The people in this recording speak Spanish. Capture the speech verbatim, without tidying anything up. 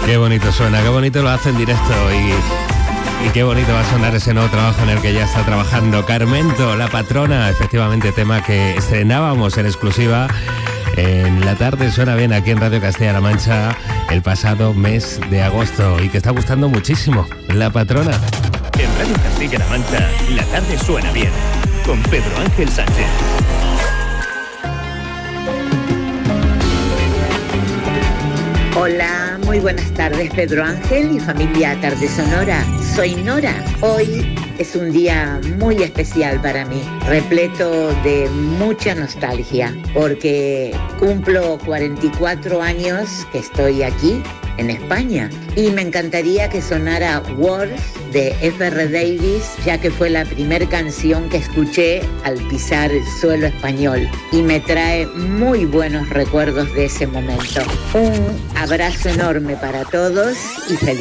Qué bonito suena, qué bonito lo hace en directo y, y qué bonito va a sonar ese nuevo trabajo en el que ya está trabajando Carmento, La Patrona, efectivamente tema que estrenábamos en exclusiva en La Tarde Suena Bien aquí en Radio Castilla-La Mancha el pasado mes de agosto y que está gustando muchísimo, La Patrona. En Radio Castilla-La Mancha, La Tarde Suena Bien, con Pedro Ángel Sánchez. Hola, muy buenas tardes Pedro Ángel y familia Tarde Sonora. Soy Nora. Hoy es un día muy especial para mí, repleto de mucha nostalgia, porque cumplo cuarenta y cuatro años que estoy aquí en España y me encantaría que sonara Wars de F R Davis, ya que fue la primera canción que escuché al pisar el suelo español y me trae muy buenos recuerdos de ese momento. Un abrazo enorme para todos y feliz